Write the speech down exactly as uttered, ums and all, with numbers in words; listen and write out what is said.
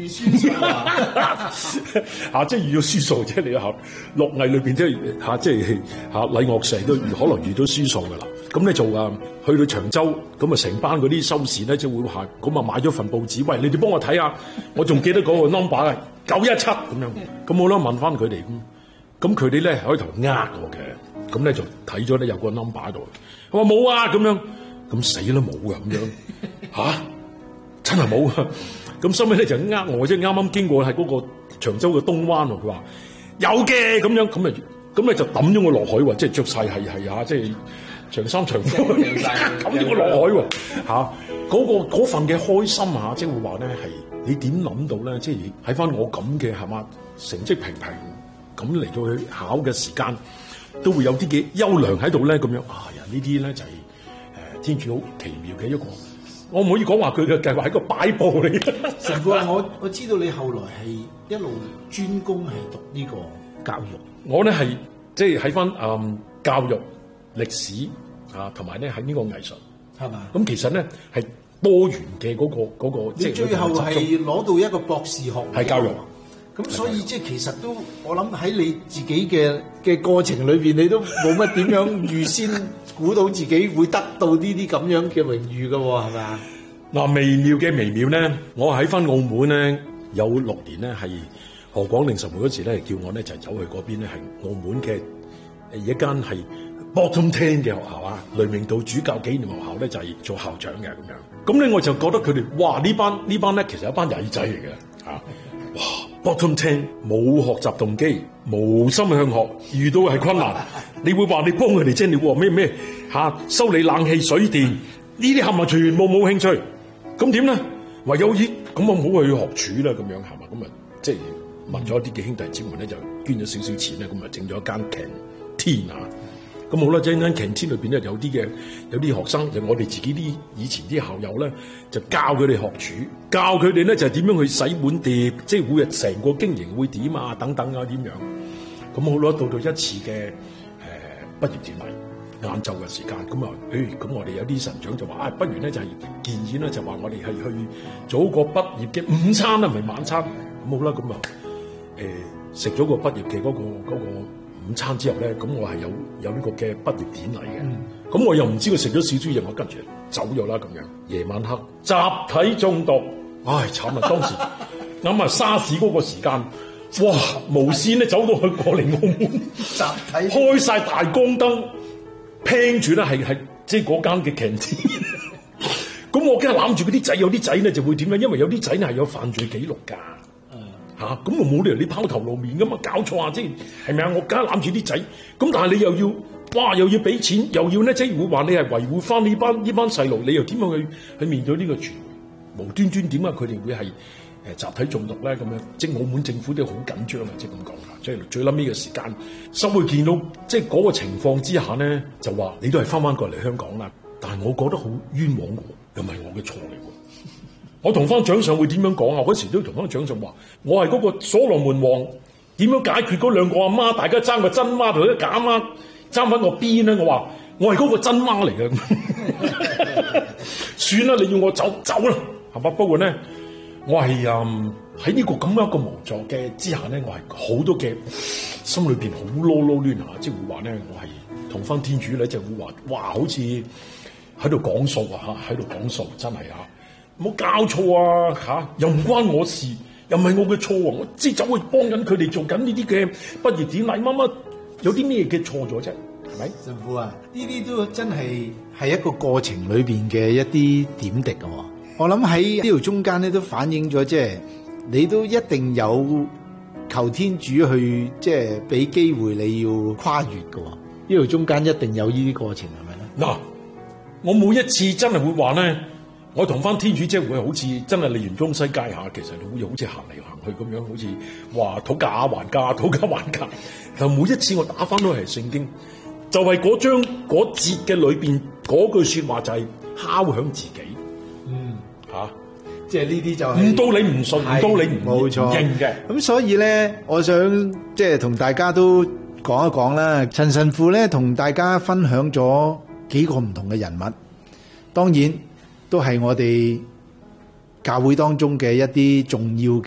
輸數啊！ 啊，即係遇到輸數，即係你學樂藝裏邊，即係嚇，即係嚇禮樂社都可能遇到輸數噶啦。咁咧就啊，去到長洲，咁啊成班嗰啲收視咧就會話，咁啊買咗份報紙，喂，你哋幫我睇下，我仲記得嗰個 number 啊，九一七咁樣。咁我咧問翻佢哋，咁佢哋咧喺度呃我嘅，咁咧就睇咗咧有個 number 喺度，我話冇啊咁樣，咁死都冇噶咁樣，嚇、啊、真係冇啊！咁收尾咧就呃我，即係啱啱經過係嗰個長洲嘅東灣喎，佢話有嘅咁樣，咁咪咁咪就抌咗我落海喎，即係着晒係係啊，即係長衫長褲抌咗我落海喎嚇，嗰、嗰個嗰份嘅開心嚇，即係會話咧係你點諗到咧？即係喺翻我咁嘅係嘛成績平平咁嚟到去考嘅時間，都會有啲嘅優良喺度咧咁樣啊！呀呢啲咧就係、是、誒、呃、天主好奇妙嘅一個。我唔可以講話佢嘅計劃係個擺佈嚟嘅。 神父啊，我我知道你後來係一路專攻係讀呢個教育。 我咧係即係喺翻誒教育、歷史啊，同埋咧喺呢個藝術係嘛？ 咁其實咧係多元嘅嗰、嗰個嗰、嗰個。 你最後係攞到一個博士學位。 係教育。 咁所以即係其實都我諗喺你自己嘅嘅過程裏邊，你都冇乜點樣預先估到自己會得到呢啲咁樣嘅榮譽㗎喎，係咪啊？ 嗱，微妙嘅微妙咧，我喺翻澳門咧有六年咧係何廣令神父嗰時咧叫我咧就走去嗰邊咧係澳門嘅誒一間係 bottom ten 嘅學校啊，雷明道主教紀念學校咧就係做校長嘅咁樣。咁咧我就覺得佢哋哇呢班呢班咧其實係一班曳仔嚟嘅嚇。哇 bottom ten 冇學習動機，無心向學，遇到係困難，你會話你幫佢哋啫？你會話咩咩嚇修理冷氣水電呢啲係咪全部冇興趣？咁點咧？唯有咦咁我唔好去學廚啦，咁樣係嘛？咁啊即係問咗一啲嘅兄弟姊妹咧，就捐咗少少錢咧，咁啊整咗一間 canteen啊。咁好啦，即係間 canteen 裏邊咧有啲嘅有啲學生，就我哋自己啲以前啲校友咧，就教佢哋學廚，教佢哋咧就點樣去洗碗碟，即係每日成個經營會點啊，等等啊點樣。咁好啦，到到一次嘅誒、呃、畢業典禮晏晝嘅時間，咁啊，誒咁我哋有啲神長就話啊，不如咧就係、是、建議咧就話我哋係去做一個畢業嘅午餐啊，唔係晚餐。咁好啦，咁啊誒食咗個畢業嘅嗰、那個嗰、那個午餐之後咧，咁我係有有呢個嘅畢業典禮嘅，咁、嗯、我又唔知佢食咗少少嘢，我跟住走咗啦咁樣。夜晚黑集體中毒，唉慘啊！當時啱啊沙士嗰個時間，哇無線咧走到去過嚟澳門，集體開晒大光燈，拼住咧係係即係嗰間嘅 canteen。咁我梗係攬住嗰啲仔，有啲仔咧就會點咧？因為有啲仔咧係有犯罪記錄㗎。嚇咁我冇理由你拋頭露面噶嘛，搞錯啊！即係係咪啊？我梗係攬住啲仔，咁但係你又要哇又要俾錢，又要咧即係會話你係維護翻呢班呢班細路，你又點樣去去面對呢個傳媒？無端端點解佢哋會係誒集體中毒咧？咁樣即係澳門政府都好緊張啊！即係咁講啊！即係最撚尾嘅時間，收會見到即係嗰個情況之下咧，就話你都係翻翻過嚟香港啦。但係我覺得好冤枉喎，又唔係我嘅錯嚟喎。我同翻長上會點樣講啊？嗰時都同翻長上話，我係嗰個所羅門王，點樣解決嗰兩個阿媽？大家爭個真媽同一個假媽，爭翻個邊咧？我話我係嗰個真媽嚟嘅，算啦，你要我走走啦，係嘛？不過咧，我係誒喺呢個咁樣一個無助嘅之下咧，我係好多嘅心裏邊好囉囉攣啊！即係會話咧，我係同翻天主咧，就會話哇，好似喺度講數啊，喺度講數，真係啊！冇搞錯啊！嚇、啊，又唔關我事，又唔係我嘅錯喎。我即係走去幫緊佢哋做緊呢啲嘅畢業典禮，乜乜有啲咩嘅錯咗啫？係咪？ 神父啊，呢啲都真係係一個過程裏邊嘅一啲點滴啊！我諗喺呢條中間咧，都反映咗即係你都一定有求天主去即係俾機會你要跨越嘅。呢條中間一定有呢啲過程係咪咧？ 嗱，我每一次真係會話咧。我同翻天主即係會好似真係利完中西街下，其實會好似行嚟行去咁樣，好似話討價還價，討價還價。但每一次我打翻都係聖經，就係嗰章嗰節嘅裏邊嗰句説話就係敲響自己。 嗯， 嚇、啊， 即係呢啲就係、是、 唔到你唔信，唔到你唔冇錯認嘅。 咁所以咧，我想即係同大家都講一講啦。陳神父咧同大家分享咗幾個唔同嘅人物，當然。都係我哋教會當中嘅一啲重要嘅